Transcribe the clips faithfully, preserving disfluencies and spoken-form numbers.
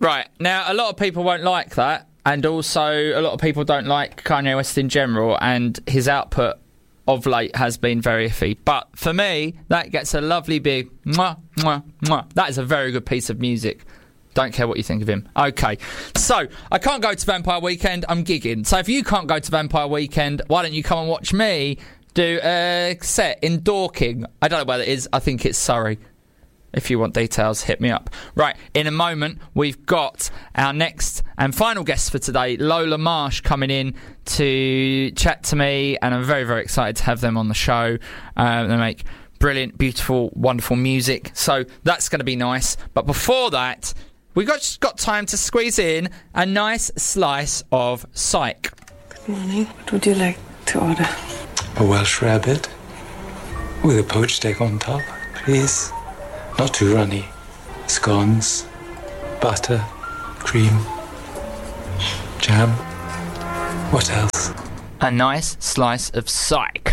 Right, now a lot of people won't like that, and also a lot of people don't like Kanye West in general, and his output of late has been very iffy. But for me, that gets a lovely big mwah, mwah, mwah. That is a very good piece of music. Don't care what you think of him. Okay, so I can't go to Vampire Weekend, I'm gigging. So if you can't go to Vampire Weekend, why don't you come and watch me do a set in Dorking? I don't know where that is, I think it's Surrey. If you want details, hit me up. Right, in a moment, we've got our next and final guest for today, Lola Marsh, coming in to chat to me, and I'm very, very excited to have them on the show. Um, they make brilliant, beautiful, wonderful music, so that's going to be nice. But before that, we've got, just got time to squeeze in a nice slice of Psych. Good morning. What would you like to order? A Welsh rabbit with a poached egg on top, please. Not too runny. Scones, butter, cream, jam. What else? A nice slice of Psych.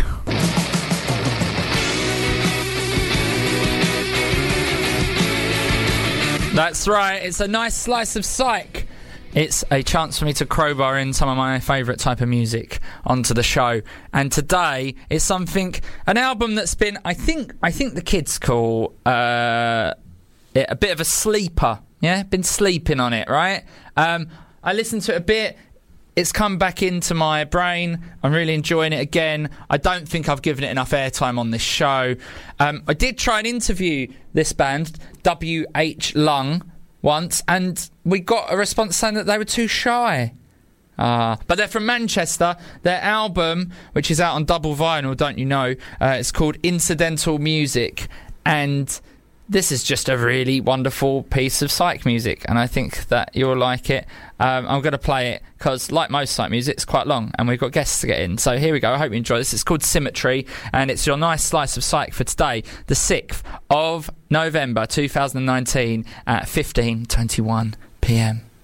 That's right, it's a nice slice of Psych. It's a chance for me to crowbar in some of my favourite type of music onto the show. And today it's something, an album that's been, I think, I think the kids call uh, it a bit of a sleeper. Yeah, been sleeping on it, right? Um, I listened to it a bit. It's come back into my brain. I'm really enjoying it again. I don't think I've given it enough airtime on this show. Um, I did try and interview this band, W H Lung, once, and we got a response saying that they were too shy. Uh, but they're from Manchester. Their album, which is out on double vinyl, don't you know, uh, it's called Incidental Music, and this is just a really wonderful piece of Psych music, and I think that you'll like it. Um, I'm going to play it because, like most Psych music, it's quite long, and we've got guests to get in. So here we go. I hope you enjoy this. It's called Symmetry, and it's your nice slice of Psych for today, the sixth of November two thousand nineteen at fifteen twenty-one p m.